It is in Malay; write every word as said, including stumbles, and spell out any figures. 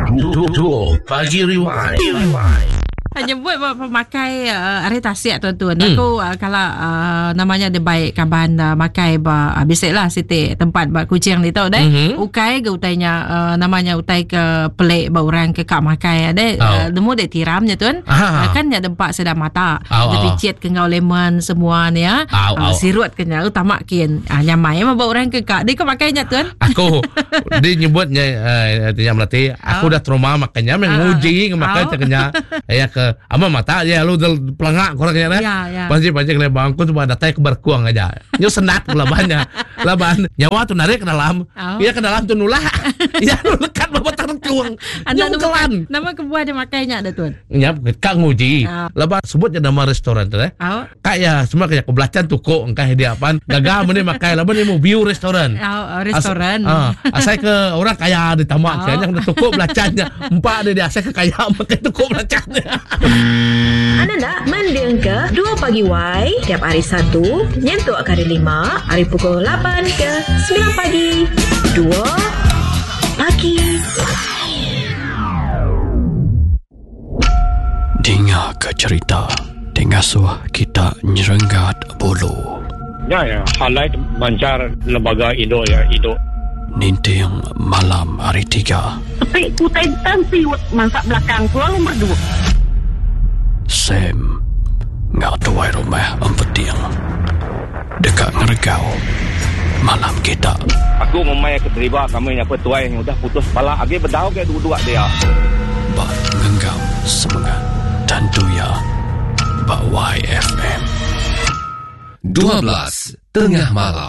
Duo Pagi Rewind. Hanya buat pemakai uh, hari tasik tuan-tuan. Hmm. Aku uh, kalau uh, namanya dia baik kaban uh, makai ba uh, bisalah siti tempat ba kucing ni tau deh. Mm-hmm. Ukai ke utainya uh, namanya utai ke pelik ba orang ke kak makai deh. Uh, demo dek tiramnya tuan. Uh, kan ya tempat sedang mata. Dia picit ke ngau lemon semua ni ya. Uh, sirut ke nya utama kian. Ah uh, nyamai mah ba orang ke kak. Dia ke makainya tuan. Aku dia nyebutnya uh, dia melati aku dah trauma makanya menguji makan caknya ya ke ama mata ya lu pelengak korangnya dah. Ya, ya. Pasti-pasti le bangku tu ada tai ke berkuang aja. Nyu sendat labannya. Laban nyawa tu narik ke dalam. Oh. Dia ke dalam tu nulah. Ya lu lekat bawa terkuang. Nyu kelan. Nama kebuah dia makainya ada tuan. Ya kak nguji. Oh. Laban sebutnya nama restoran tu eh. Oh. Kak ya semua kayak kebelacan tuko engkah dia apaan. Gagal meni makai laban dia mau view restoran. Oh, restoran. Ah, uh, asai ke orang kaya di tamak oh. Kayaknya tuko belacannya. Empat dia dia asai ke kaya makai tuko belacannya. Anda nak mendeng ke Dua Pagi Y tiap hari Sabtu nyentuh kali lima hari pukul lapan ke sembilan pagi. Dua Pagi. Dengar ke cerita dengan suah kita nyerenggat bulu. Ya ya, halai mancar lembaga Indo ya Indo. Ninting malam hari tiga. Tapi kutai tansi masak belakang pulang nomor dua. Sam ngak tuai rumah empeting dekat ngeregau malam kita. Aku memang keterima kami yang petuai yang udah putus kepala agi berdau ke dua-dua dia. Bak genggam semangat dan tuya Bak Y F M dua belas tengah malam.